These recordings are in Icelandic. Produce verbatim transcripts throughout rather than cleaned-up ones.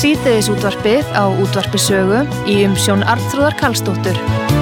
Síðdegisútvarpið á Útvarpi Sögu í umsjón Arnþrúðar Karlsdóttur.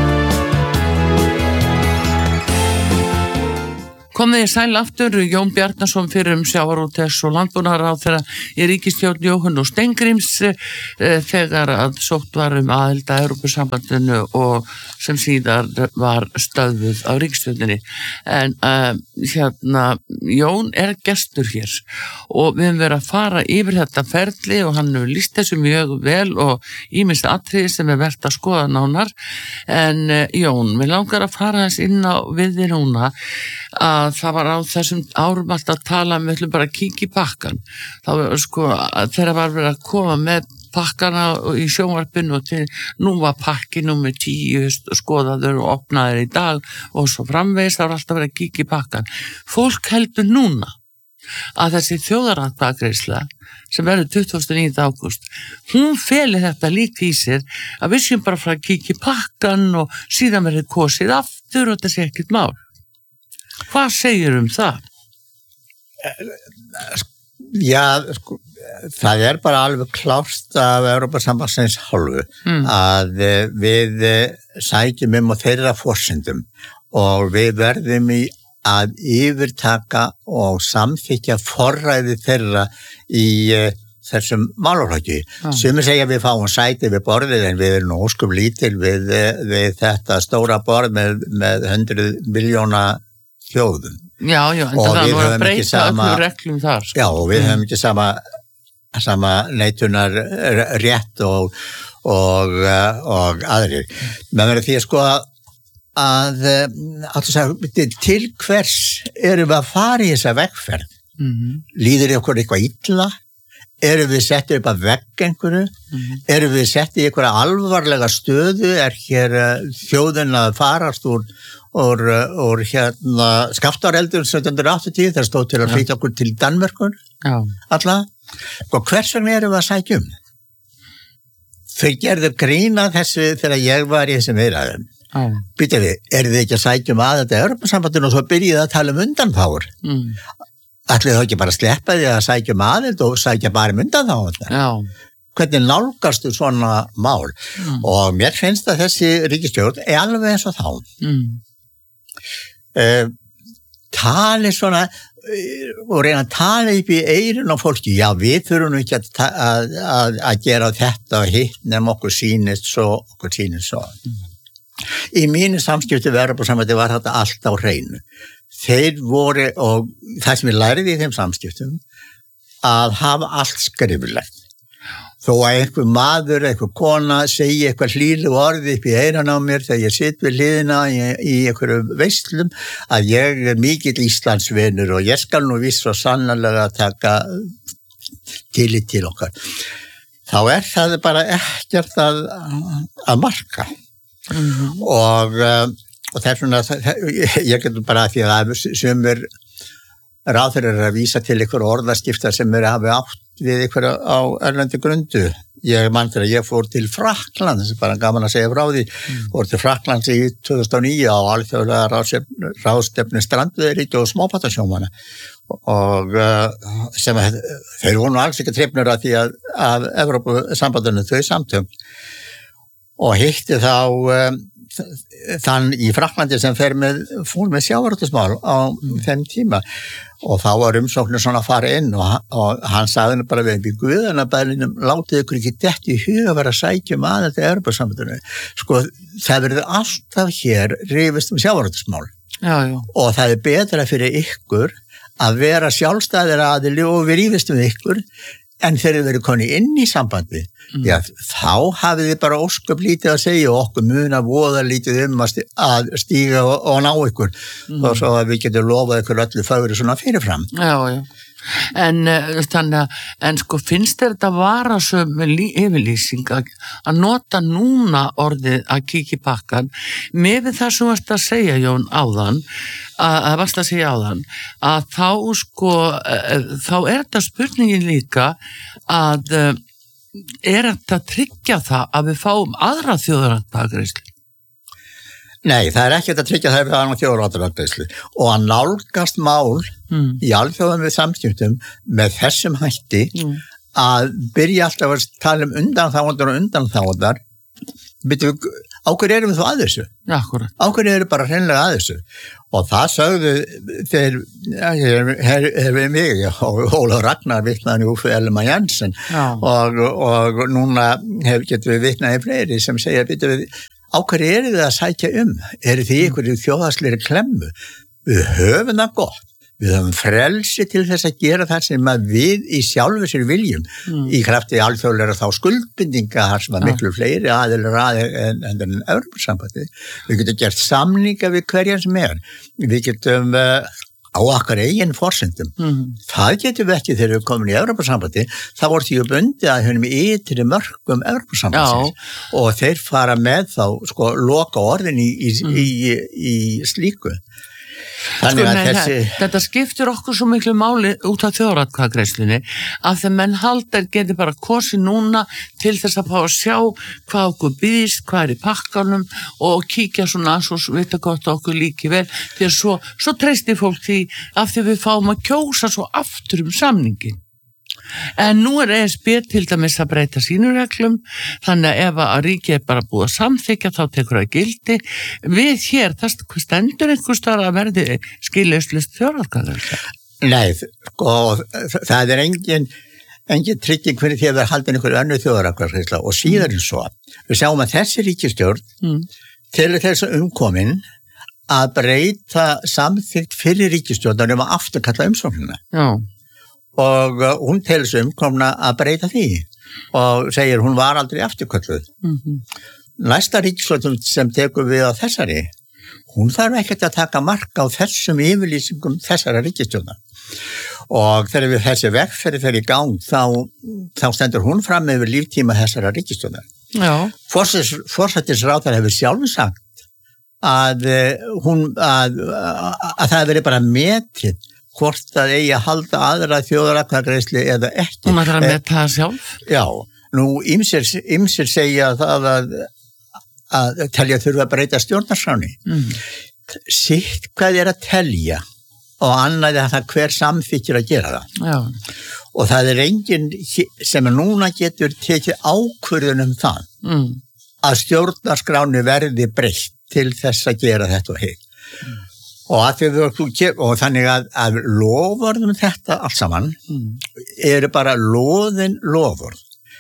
Komið í sæl aftur, Jón Bjarnason fyrir um sjávarútvegs- og landbúnaðarráðherra í ríkisstjórn Jóhann og Steingríms e, þegar að sótt var um aðild að Evrópusambandinu og sem síðar var stöðvuð á ríkisstjórninni. En e, hérna, Jón er gestur hér og við höfum verið að fara yfir þetta ferli og hann hefur lýst þessu mjög vel og ýmist atriði sem er vert að skoða nánar. En e, Jón, við langar að fara þess inn á við þér núna að það var á þessum árum alltaf að tala um, við ætlum bara að kíkja í pakkan. Það var sko, þegar var verið að koma með pakkana í sjónvarpinu og til, nú var pakki númer tíu skoðaður og opnaður í dag og svo framvegis, það var alltaf verið að kíkja í pakkan. Fólk heldur núna að þessi þjóðaratkvæðagreiðsla sem verður tuttugasta og níunda ágúst, hún feli þetta líka í sér að við séum bara frá að kíkja í pakkan og síðan verður kosið aftur og þetta sé ekkert mál. Hvað segir um það? Já, sko, það er bara alveg klárt af Evrópusambandsins hálfu mm. að við sækjum um á þeirra forsendum og við verðum í að yfirtaka og samþykkja forræði þeirra í þessum málaflokki. Ah. Sumir segja að við fáum sæti við borðið en við erum óskum lítil við, við þetta stóra borð með, með hundruð miljóna þjóðum. Já, já, en það var að breyta öllum reglum þar. Sko. Já, og við mm. höfum ekki sama, sama neitunar rétt og, og, og aðrir. Men verður því að sko að, að segja, til hvers erum við að fara í þessa vegferð? Mm-hmm. Líður ykkur eitthvað illa? Erum við settið upp að vegg einhverju? Mm-hmm. Erum við settið í einhverja alvarlega stöðu? Er hér þjóðin að farast úr og, og hérna Skaftáreldur sautján hundrað áttatíu þegar stóð til að flytja okkur til Danmerkur alla, og hvers vegna erum við að sækja um? Þau gerðu grína þessu þegar ég var í þessum viðræðum. Býtum við, eru þið ekki að sækja um að þetta Evrópusambandinu og svo byrjuðu að tala um undanþágur mm. ætlið þá ekki bara að sleppa því að sækja um aðild og sækja bara um undanþágur? Já. Hvernig nálgastu svona mál? Mm. Og mér finnst að þessi ríkisstjórn er alveg eins og þá mm. Uh, tali svona uh, og reyna að tala upp í eyrun á fólki, já við þurfum ekki að, að, að, að gera þetta og hitt nefn okkur sýnist svo okkur sýnist svo mm. í mínu samskipti við Evrópusambandið var þetta allt á hreinu. Þeir voru, og það sem ég lærði í þeim samskiptum að hafa allt skriflegt. Þó að einhver maður, einhver kona segi eitthvað hlýlu orði upp í eyran á mér þegar ég sitt við hliðina í, í einhverju veislum að ég er mikill Íslandsvinur og ég skal nú viss og sannarlega taka tillit til okkar. Þá er það bara ekkert að, að marka. Mm-hmm. Og, og það er svona, ég getur bara því að sumir ráðherrar er að vísa til einhver orðaskipta sem er að hafa átt við einhver á erlendi grundu. Ég mann þegar ég fór til Frakkland, það er bara gaman að segja frá því, mm. fór til Frakklands í tvö þúsund og níu á alþjóðlega ráðstefnu strandveiðiríkja og smábátasjómanna og sem að, þeir voru nú alls ekki trefnur að því að, að Evrópusambandinu þau samtök og hitti þá um, þann í Frakklandi sem fer með, fór með sjávarútvegsmál á mm. þeim tíma og þá var umsóknir svona að fara inn og, og hann sagði henni bara við Guðanabælinum, látið ykkur ekki dett í hug að vera að sækja um að þetta Evrópusambandinu. Sko, það verður alltaf hér rifist um sjávarútvegsmál og það er betra fyrir ykkur að vera sjálfstæðir aðili og við rifist um ykkur en þegar þið verið koni inn í sambandi, mm. já, þá hafið þið bara ósköp lítið að segja og okkur mun að voða lítið um að stíga og, og ná ykkur mm. og svo að við getum lofað ykkur öllu fögru svona fyrirfram. Já, já. En, þannig, en sko finnst þér þetta varasöm yfirlýsing að, að nota núna orðið að kíkja í pakkan með það sem varst að segja Jón áðan að, að varst að segja áðan að þá sko þá er þetta spurningin líka að er þetta að tryggja það að við fáum aðra þjóðaratkvæðagreiðslu? Nei, það er ekki að tryggja það við aðra þjóðaratkvæðagreiðslu og að nálgast mál mm. í alþjóðum við samskiptum með þessum hætti mm. að byrja alltaf að tala um undanþágundar og undanþágundar, byrju, á hverju erum við þá að þessu? Já, akkurat. Á hverju erum við bara hreinlega að þessu? Og það sögðu þeir, hefur mig, og Ólafur Ragnar vitnaði nú fyrir Elma Jensen, og, og núna hef, getum við vitnaði fleiri sem segja, byrju við, á hverju eru þið að sækja um? Eru þið ykkur í þjóðhagslegri klemmu? Við höfum það gott. Við höfum frelsi til þess að gera það sem að við í sjálfu sér viljum mm. í krafti alþjóðlega þá skuldbindinga sem að miklu fleiri aðilar aðeins en, en, en Evrópusambandið. Við getum gert samninga við hverjan sem er. Við getum uh, á okkar eigin forsendum. Mm. Það getum við ekki þegar við komum í Evrópusambandið. Það voru því bundið að höfum ytri mörgum Evrópusambandsins og þeir fara með þá sko loka orðin í, í, mm. í, í, í slíku. Sko, nei, þessi... þetta skiptir okkur svo miklu máli út af þjóðaratkvæðagreiðslunni að þegar menn halda geti bara kosið núna til þess að fá að sjá hvað okkur býðist, hvað er í pakkanum og kíkja svona svo vita gott okkur líki vel því að svo, svo treystir fólk því af því við fáum að kjósa svo aftur um samningin. En nú er E S B til dæmis að breyta sínum reglum, þannig að ef að ríkið er bara búið að samþykja þá tekur það gildi. Við hér, það stendur einhver staðar að verði skiljaustlaust þjóðaratkvæðagreiðsla? Nei, sko, það er engin, engin trygging fyrir því að það er haldin einhver önnur þjóðaratkvæðagreiðsla og síðan er svo. Við sjáum að þessi ríkisstjórn mm. til þess að umkomin að breyta samþykkt fyrir ríkisstjórnar um að afturkalla umsóknina. Já. Og hún telur sig umkomna að breyta því og segir hún var aldrei afturkölluð. Mm-hmm. Næsta ríkisstjórn sem tekur við á þessari, hún þarf ekkert að taka mark á þessum yfirlýsingum þessara ríkisstjórnar. Og þegar við þessi vegferð fer í gang, þá, þá stendur hún fram yfir líftíma þessara ríkisstjórnar. Já. Forsætisráðherra hefur sjálfur sagt að, hún, að, að, að það veri bara metið hvort það eigi að halda aðra þjóðaratkvæðagreiðslu eða ekki. Hún ætlar að meta það sjálf? Já, nú ýmsir, ýmsir segja það að, að telja þurfa að breyta stjórnarskráni. Mm. Sitt hvað er að telja og annað er það hver samþykir að gera það. Já. Og það er enginn sem núna getur tekið ákvörðun um það mm. að stjórnarskráni verði breytt til þess að gera þetta og hitt. Mm. Og, og þannig að, að lofurðum þetta allt saman mm. eru bara loðin lofurð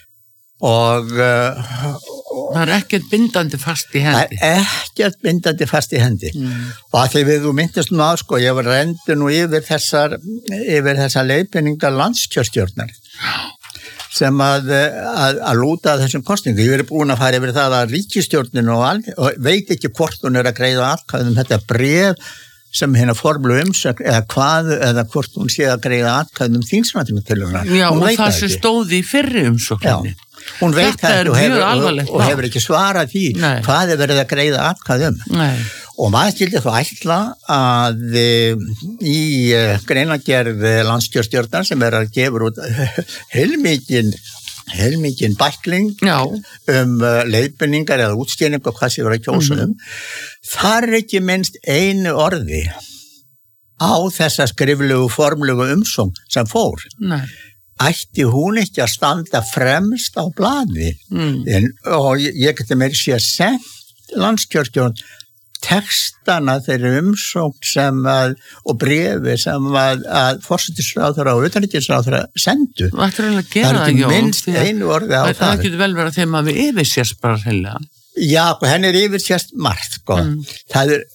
og, uh, og það er ekkert bindandi fast í hendi. Það er ekkert bindandi fast í hendi mm. og að því við þú myndist nú á sko, ég var reyndu nú yfir þessar yfir þessar leiðbeiningar landskjörstjórnar sem að, að, að lúta þessum kostningu. Ég er búin að fara yfir það að ríkisstjórnin og, all, og veit ekki hvort hún er að greiða atkvæðum þetta bréf sem hérna formlu umsögn eða hvað, eða hvort hún sé að greiða atkvæðum þingsáttmálatilhöguna. Já, og það sem stóði í fyrri umsögninni. Hún veit það og hefur, og, og hefur ekki svarað því Nei. Hvað er verið að greiða atkvæðum. Nei. Og maður skildi þá ætla að í greinagerð landskjörstjórnar sem er að gefa út heilmikinn heilmikinn bækling Já. um uh, leiðbeiningar eða útskýring og hvað sem verið að kjósa um. Mm. Það er ekki minnst einu orði á þessa skriflegu, formlegu umsókn sem fór. Nei. Ætti hún ekki að standa fremst á blaði. Mm. En, og ég, ég geti meiri sé að sent landskjörstjórn textana þeirri umsókn sem að, og brefi sem að, að forsætisráðherra og utanríkisráðherra sendu. Það er ekki minnst einu orði á það. Það getur vel verið að þeim að við yfirsérst bara heila. Já, henni er yfirsérst margt, sko. Mm. Það er,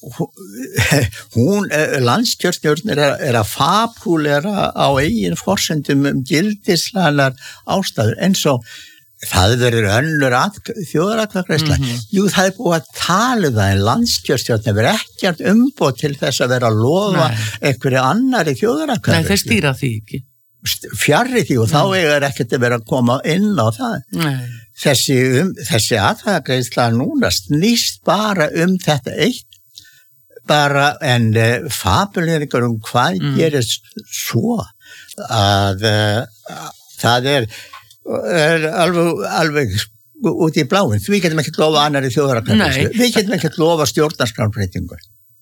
hún, landskjörstjórn er, er að fabúlera á eigin forsendum um gildislegar ástæður eins og það verður önnur þjóðaratkvæðagreiðsla. Mm-hmm. Jú, það er búið að tala það en landskjörstjórn hefur ekkert umboð til þess að vera að lofa Nei. Einhverju annari þjóðaratkvæðagreiðslu. Nei, þeir stýra því ekki. Fjarri því og Nei. Þá er ekkert að vera að koma inn á það. Nei. Þessi, um, þessi atkvæðagreiðsla núna snýst bara um þetta eitt bara en uh, fabuleringar um hvað mm. gerist svo að uh, það er er alveg, alveg út í bláin. Við getum ekki lofa annari þjóðaratkvæðagreiðslu. Við getum ekki lofa stjórnarskrárbreytingu.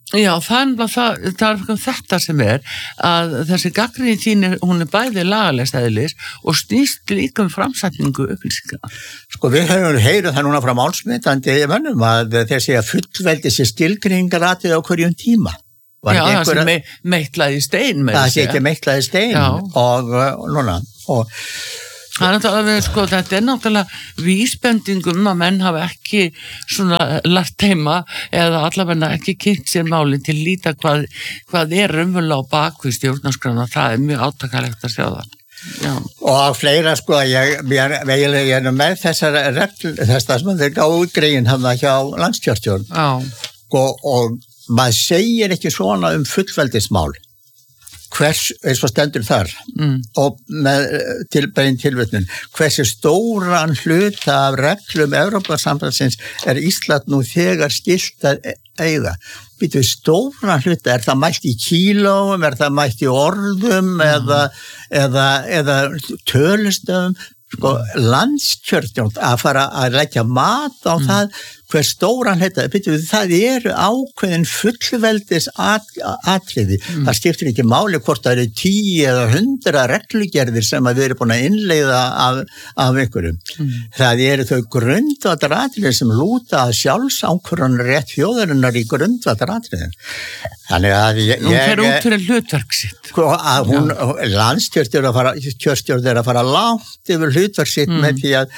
Já, það er, það, það er þetta sem er að þessi gagnrýni þín er, hún er bæði lagalegst eðlis og snýst líka um framsetningu upplýsinga. Sko við höfum heyrið það núna frá málsmetandi mönnum að þeir segja fullveldi sér skilgreiningaratið á hverjum tíma. Var Já, það einhver... sem me, meitlaði stein. Það sé ekki meitlaði stein og, og, og núna og Það er náttúrulega, sko, þetta er náttúrulega vísbendingum að menn hafa ekki svona lært heima eða allavega ekki kynnt sér máli til líta hvað, hvað er raunverulega á bakvið stjórnarskrána, það er mjög átakalegt að sjá það. Já. Og fleira sko, ég, ég, ég, ég er með þessar regl, þess að þeir gáðu útgreiðin hann hjá landskjörstjórn og, og maður segir ekki svona um fullveldismál. Hvers, eins og stendur þar mm. og með tilbæðin tilvitnun hversu stóran hluta af reglum Evrópusambandsins er Ísland nú þegar skylt að eiga. Býtu stóran hluta, er það mælt í kílóum, er það mælt í orðum mm. eða, eða, eða tölustöfum, sko landskjörstjórn að fara að leggja mat á mm. það hver stóran þetta, byrjuðu, það eru ákveðin fullveldis atriði. Mm. Það skiptir ekki máli hvort það eru tíu eða hundra reglugerðir sem að við erum búin að innleiða af, af einhverjum. Mm. Það eru þau grundvallar atriði sem lúta að sjálfsákvörðun rétt þjóðarinnar í grundvallar atriðin. Þannig að ég... Hún fer út fyrir hlutverk sitt. Að hún, landskjörstjórn er að fara, kjörstjórn er að fara langt yfir hlutverk sitt mm. með því að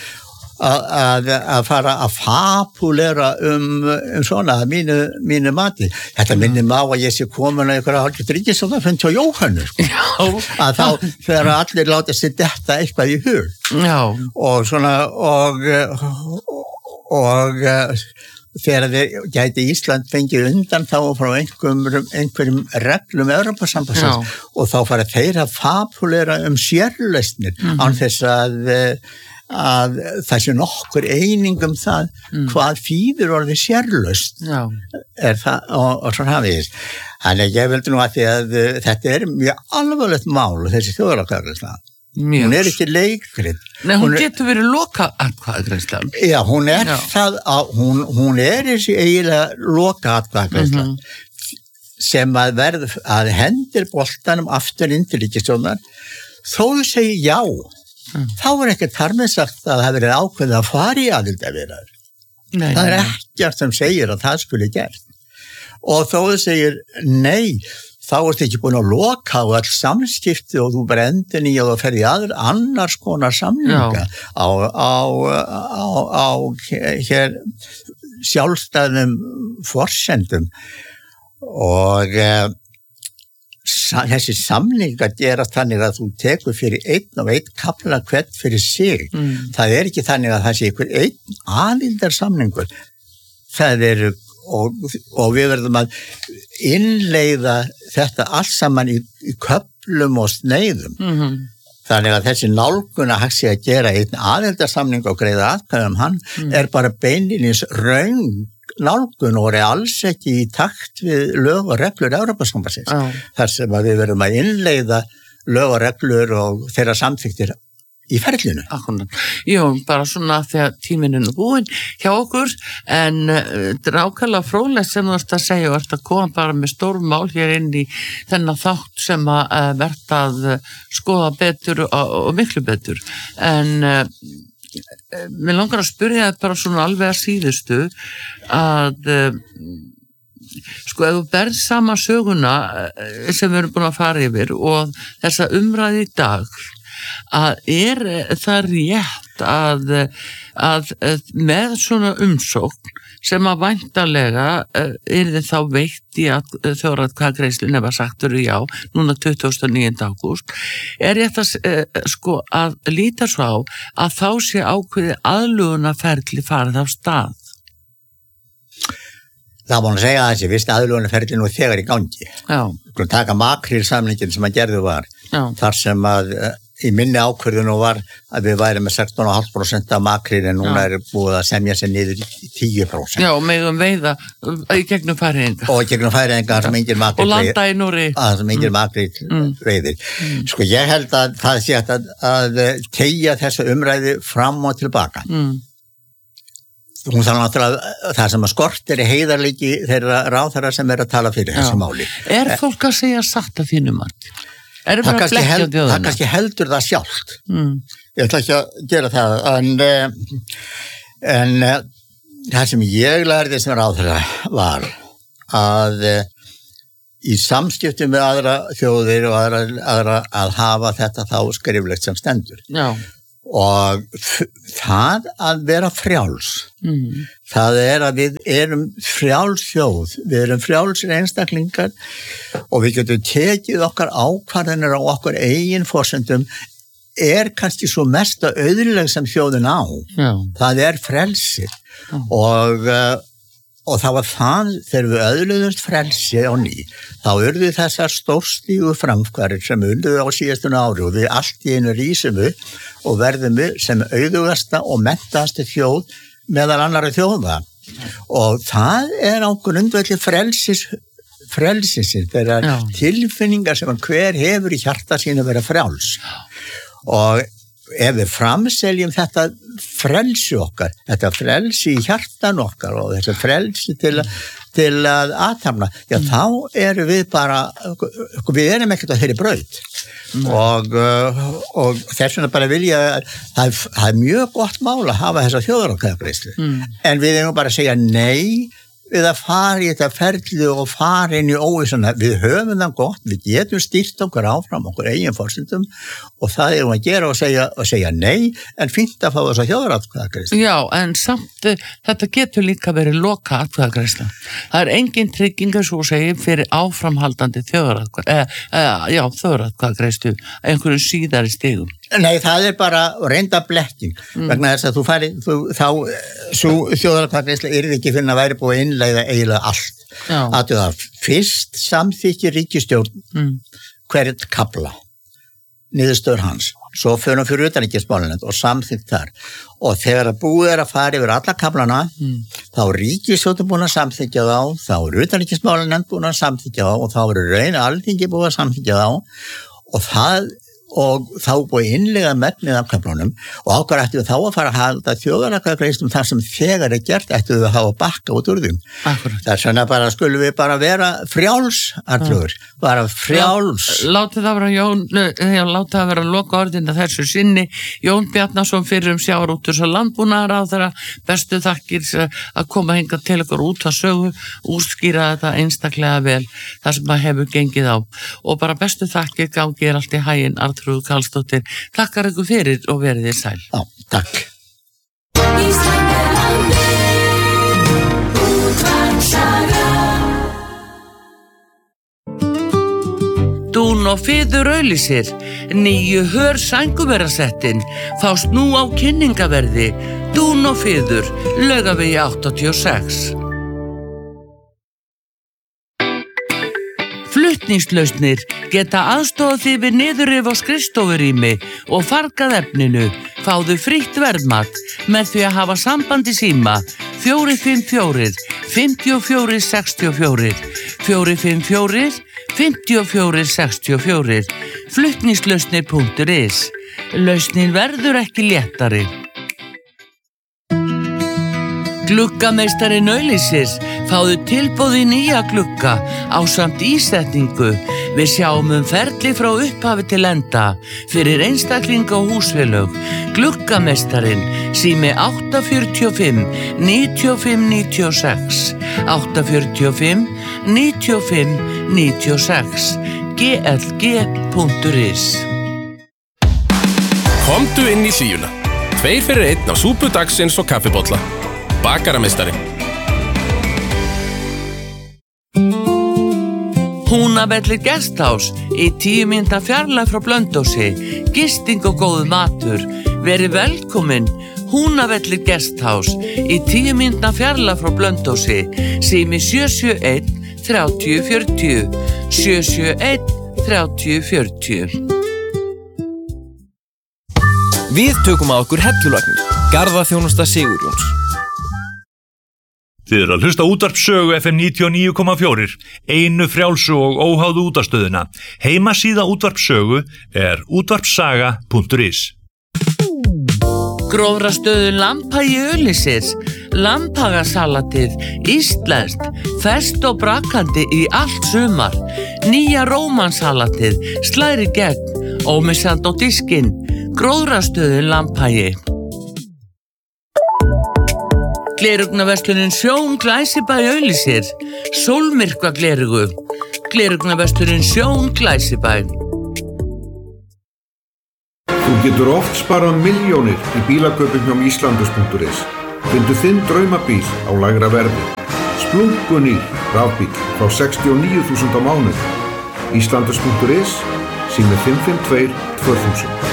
Að, að fara að fabulera um, um svona mínu, mínu mati. Þetta minnir mig á að ég sé komin að einhverja hálfgjörð ríkisstjórnarfund hjá Jóhannu sko. Að þá þegar allir láta sér detta eitthvað í hug. Já. Og svona og, og, og þegar þeir gæti Ísland fengið undan þá frá einhverjum, einhverjum reglum Evrópusambandsins og þá fara þeir að fabulera um sérlausnir mm-hmm. án þess að að það sé nokkur eining um það mm. hvað þýðir orðið sérlaust er það og, og svona hafið þannig að ég vildi nú að því að þetta er mjög alvarlegt mál þessi þjóðaratkvæðagreiðsla hún er ekki leikrit Nei, hún, hún getur verið loka atkvæðagreiðsla Já, hún er Já. það að hún, hún er þessi eiginlega loka atkvæðagreiðsla mm-hmm. sem að verð að hendir boltanum aftur inn til ríkisstjórnar þó þú segir já Mm. þá er ekkert þar með sagt að það hefur verið ákveðið að fara í aðildarviðræður. Það er ekkert sem segir að það skuli gert. Og þó þú segir nei, þá ertu ekki búin að loka á all samskipti og þú brendir í og þú ferði aður annars konar samlinga á, á, á, á hér sjálfstæðum forsendum og þessi samlingar gerast þannig að þú tekur fyrir einn og einn kafla hvert fyrir sig. Mm. Það er ekki þannig að það sé einhver einn aðildarsamningur. Það eru, og, og við verðum að innleiða þetta allt saman í, í köflum og sneiðum. Mm-hmm. Þannig að þessi nálgun að hægt sé að gera einn aðildarsamning og greiða atkvæðum hann mm. er bara beinlínis röng nálgun og er alls ekki í takt við lög og reglur Evrópusambandsins. Ah. Þar sem að við verðum að innleiða lög og reglur og þeirra samþykktir í ferlinu. Akkurat. Jú, bara svona þegar tíminn er búinn hjá okkur en þetta er ákvæmlega fróðlegt sem þú ert að segja og ert að koma bara með stórum mál hér inn í þennan þátt sem að verða að skoða betur og, og miklu betur. En mér langar að spyrja það bara svona alveg að síðustu að sko ef þú berð sama söguna sem við erum búin að fara yfir og þessa umræði í dag að er það rétt að, að, að með svona umsókn sem að væntanlega er þið þá veitt í að þjóðaratkvæðagreiðslunni var sagt verið já, núna tuttugasta og níunda ágúst, er rétt að sko að líta svo á að þá sé ákveði aðlögunarferli farið af stað. Það má segja að þessi vist aðlögunarferli nú þegar í gangi. Já. Þú taka makrílsamningin sem að gerðu var, já. Þar sem að í minni ákvörðinu var að við væri með sextán komma fimm prósent af makríl en núna já. Er búið að semja sér niður í tíu prósent. Já, megum veiða í gegnum færiðingar. Og gegnum færiðingar sem engin makríl og landa í Núri. Að sem engin mm. makríl mm. veiðir. Mm. Sko ég held að það sé að, að tegja þessa umræði fram og tilbaka. Mm. hún þarf náttúrulega það sem að skortir í heiðarleiki þeirra ráðherra sem er að tala fyrir þessi máli. Er fólk að segja satt að þínu margt? Er það kannski, held, það kannski heldur það sjálft. Mm. Ég ætla ekki að gera það, en, en það sem ég lærði sem ráðherra var að í samskiptum með aðra þjóðir og aðra, aðra að hafa þetta þá skriflegt sem stendur. Já. Og það að vera frjáls, mm. það er að við erum frjáls þjóð, við erum frjálsir einstaklingar og við getum tekið okkar ákvarðanir á okkar eigin forsendum er kannski svo mesta auðrileg sem þjóðin á. Já. Það er frelsið og, og það var það þegar við auðluðumst frelsið á ný, þá urðu þessar stórstígu framkværir sem urðu á síðastuna ári og við allt í einu rísum upp og verðum við sem auðugasta og menntaðasti þjóð meðal annarra þjóða og það er á grundvelli frelsis frelsisir, þeirra Já. tilfinningar sem hver hefur í hjarta sínu vera frjáls og ef við framseljum þetta frelsi okkar, þetta frelsi í hjartan okkar og þetta frelsi til, til að aðtamna, já mm. þá erum við bara, við erum ekkert á þeirri braut mm. og, og þess vegna bara vilja, það er, það er mjög gott mál að hafa þessa þjóðaratkvæðagreiðslu, mm. en við erum bara að segja nei við að fara í þetta ferli og fara inn í óvissuna, við höfum það gott, við getum stýrt okkur áfram okkur eigin forsendum og það erum að gera og segja, og segja nei, en fínt að fá þess að þjóðaratkvæðagreiðslu. Já, en samt þetta getur líka verið loka atkvæðagreiðsla. Það er engin tryggingar svo að segja fyrir áframhaldandi þjóðaratkvæð, eh, eh, já, þjóðaratkvæðagreiðslu einhverju síðari stigum. Nei, það er bara reynda blekking mm. vegna þess að þú færi, þú, þá svo þjóðaratkvæðagreiðsla er ekki fyrir að væri búið að innleiða eiginlega allt. Já. Að það fyrst samþykki ríkisstjórn mm. hvert kafla, niðurstöður hans, svo fyrir hann fyrir utanríkismálanefnd og samþykkt þar og þegar að búið er að fara yfir alla kaflana mm. þá er ríkisstjórn búin að samþykja þá, þá er utanríkismálanefnd búin að samþykja þá og þá er raun Alþingi búin að samþykja þá og það og þá búið innlega megnið af kaflunum og ákvar ættu við þá að fara að halda þjóðaratkvæðagreiðslum þar sem þegar er gert ættu við að hafa bakka út úr þeim. Það er svona bara, skulum við bara vera frjáls, Arnþrúður, bara frjáls. Látið það vera Jón, já, látið það vera loka orðin að þessu sinni, Jón Bjarnason fyrir um sjávarútvegs- og landbúnaðarráðherra, bestu þakkir að koma hingað til ykkur út að sögu, útskýra þetta einstaklega vel, það sem maður hefur gengið á og bara bestu þakkir gangið allt í haginn, Arnþrúður Karlsdóttir, takkar ykkur fyrir og verið þér sæl. Já, takk. Dún og fiður auglýsir, nýju hör sænguverasettin, fást nú á kynningaverði, Dún og fiður, Laugavegi áttatíu og sex. Flutningslausnir geta aðstofað því við niðurrif á skrifstofurými og fargað efninu, fáðu frítt verðmat með því að hafa samband í síma fjórir fimm fjórir, fimm fjórir sex fjórir, fjórir fimm fjórir, fimm fjórir sex fjórir, flutningslausnir punktur is. Lausnin verður ekki léttari. Gluggameistarinn auglýsir, fáðu tilboð í nýja glugga ásamt ísetningu. Við sjáum um ferli frá upphafi til enda fyrir einstaklinga og húsfélög. Gluggameistarinn, sími átta fjögur fimm, níu fimm níu sex, átta fjögur fimm, níu fimm níu sex, g l g punktur is. Komdu inn í hlýjuna. Tveir fyrir einn á súpu dagsins og kaffibolla. Bakarameistari. Húnavellir Guesthouse í tíu mínútna fjarlægð frá Blönduósi, gisting og góður matur. Verið velkomin, Húnavellir Guesthouse í tíu mínútna fjarlægð frá Blönduósi, sími sjö sjö einn, þrjátíu fjörutíu, sjö sjö einn, þrjátíu fjörutíu. Við tökum að okkur hellulagnir, garðaþjónusta Sigurjóns. Þið eru að hlusta útvarpssögu F M níutíu og níu komma fjórir, einu frjálsu og óháðu útvarpsstöðina. Heimasíða útvarpssögu er útvarpssaga punktur is. Gróðrastöðin Lambhagi Öllisir, Lambhagasalatið, íslenskt, fest og brakandi í allt sumar, nýja rómansalatið, slæri gegn, ómissand á diskinn, Gróðrastöðin Lambhagi. Glerugnaverslunin Sjón Glæsibæ Öllisir, sólmyrkva glerugu, Glerugnaverslunin Sjón Glæsibæ. Þú getur oft sparað milljónir í bílakaupum hjá Íslandus punktur is. Fyndu þinn draumabíl á lægra verði. Splunkunýr rafbíl frá sextíu og níu þúsund á mánuði. Íslandus punktur is, sími fimm fimm tvö tvö þúsund.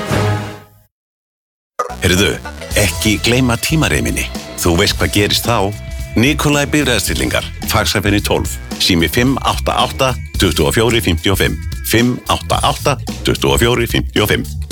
Heyrðu, ekki gleyma tímareiminni. Þú veist hvað gerist þá? Nikolai bifreiðastillingar, Faxafeni tólf, sími fimm átta átta, tvö fjögur fimm fimm, fimm átta átta, tvö fjögur fimm fimm.